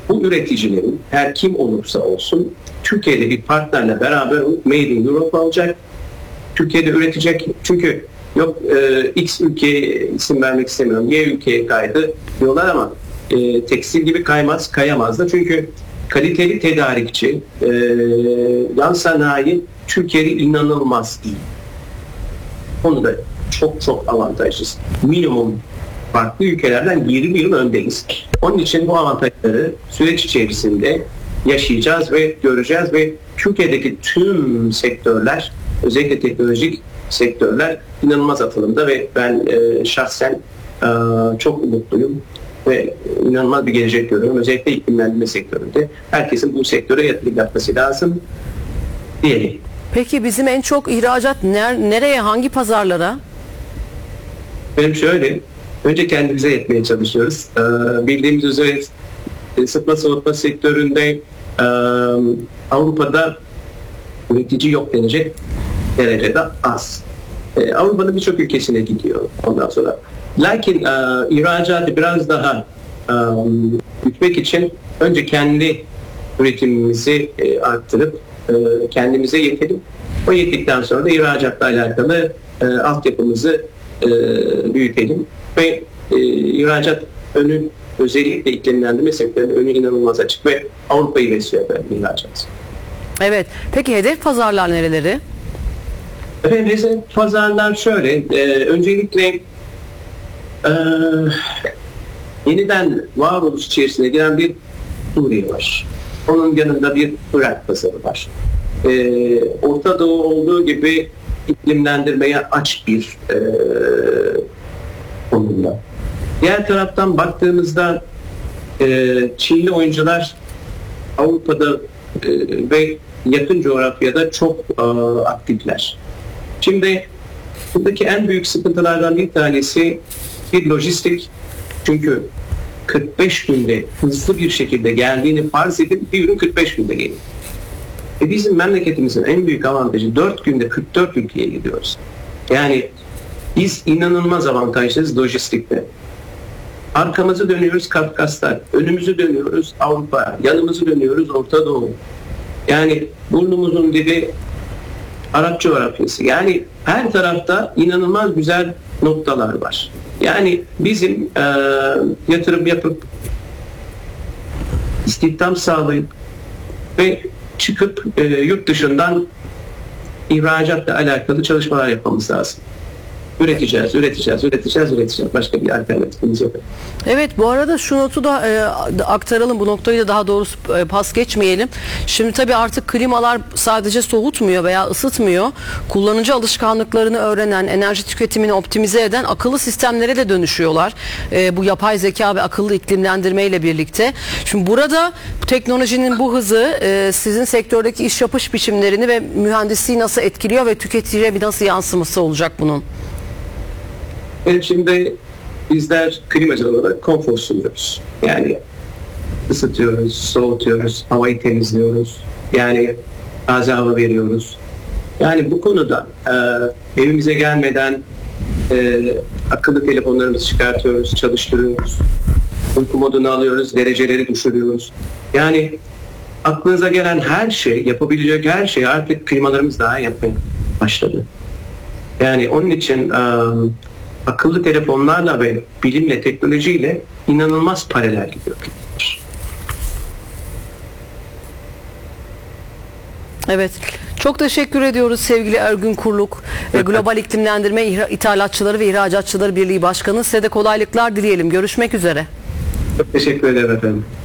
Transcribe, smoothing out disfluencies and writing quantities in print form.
bu üreticilerin her kim olursa olsun Türkiye'de bir partnerle beraber Made in Europe olacak. Türkiye'de üretecek. Çünkü yok X ülkeye isim vermek istemiyorum. Y ülkeye kaydı diyorlar ama tekstil gibi kayamaz da. Çünkü kaliteli tedarikçi, yan sanayi Türkiye'de inanılmaz iyi. Onu da çok avantajlıyız. Minimum farklı ülkelerden 20 yıl öndeyiz. Onun için bu avantajları süreç içerisinde yaşayacağız ve göreceğiz ve Türkiye'deki tüm sektörler, özellikle teknolojik sektörler inanılmaz atılımda ve ben şahsen çok umutluyum ve inanılmaz bir gelecek görüyorum. Özellikle iklimlendirme sektöründe. Herkesin bu sektöre yatırım yapması lazım diyelim. Peki bizim en çok ihracat nereye, hangi pazarlara? Benim şöyle, önce kendimize yetmeye çalışıyoruz. Bildiğimiz üzere ısıtma soğutma sektöründe Avrupa'da üretici yok denecek derecede az. Avrupa'nın birçok ülkesine gidiyor ondan sonra. Lakin ihracatı biraz daha büyütmek için önce kendi üretimimizi arttırıp kendimize yetelim. O yettikten sonra da ihracatla alakalı altyapımızı büyütelim ve ihracat önü özellikle iklimlendirme sektörünün önü inanılmaz açık ve Avrupa'yı besliyor ihracat. Evet. Peki hedef pazarlar nereleri? Efendim hedef pazarlar şöyle. Öncelikle yeniden varoluş içerisine giren bir Suriye var. Onun yanında bir Irak pazarı var. Orta Doğu olduğu gibi iklimlendirmeye aç bir konumda. Diğer taraftan baktığımızda Çinli oyuncular Avrupa'da ve yakın coğrafyada çok aktifler. Şimdi buradaki en büyük sıkıntılardan bir tanesi bir lojistik. Çünkü 45 günde hızlı bir şekilde geldiğini farz edip bir ürün 45 günde geliyor. Bizim memleketimizin en büyük avantajı 4 günde 44 ülkeye gidiyoruz. Yani biz inanılmaz avantajlıyız lojistikte. Arkamızı dönüyoruz Kafkaslar, önümüzü dönüyoruz Avrupa, yanımızı dönüyoruz Orta Doğu. Yani burnumuzun dibi Arap coğrafyası. Yani her tarafta inanılmaz güzel noktalar var. Yani bizim yatırım yapıp istihdam sağlayıp ve çıkıp yurt dışından ihracatla alakalı çalışmalar yapmamız lazım. Üreteceğiz. Başka bir alternatifimiz yok. Evet, bu arada şu notu da aktaralım. Bu noktayı da daha doğrusu pas geçmeyelim. Şimdi tabii artık klimalar sadece soğutmuyor veya ısıtmıyor. Kullanıcı alışkanlıklarını öğrenen, enerji tüketimini optimize eden akıllı sistemlere de dönüşüyorlar. Bu yapay zeka ve akıllı iklimlendirme ile birlikte. Şimdi burada teknolojinin bu hızı sizin sektördeki iş yapış biçimlerini ve mühendisliği nasıl etkiliyor ve tüketiciye bir nasıl yansıması olacak bunun? Şimdi bizler klimacı olarak konfor sunuyoruz. Yani ısıtıyoruz, soğutuyoruz, havayı temizliyoruz. Yani taze hava veriyoruz. Yani bu konuda evimize gelmeden akıllı telefonlarımızı çıkartıyoruz, çalıştırıyoruz. Uyku modunu alıyoruz, dereceleri düşürüyoruz. Yani aklınıza gelen her şey, yapabilecek her şey artık klimalarımız daha yapmaya başladı. Yani onun için akıllı telefonlarla ve bilimle, teknolojiyle inanılmaz paralel gidiyor. Evet. Çok teşekkür ediyoruz sevgili Ergün Kurluk ve Global İklimlendirme İthalatçıları ve İhracatçıları Birliği Başkanı. Size de kolaylıklar dileyelim. Görüşmek üzere. Çok teşekkür ederim efendim.